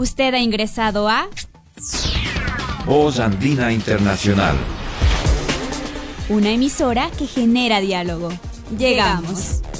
Usted ha ingresado a Voz Andina Internacional, una emisora que genera diálogo. Llegamos.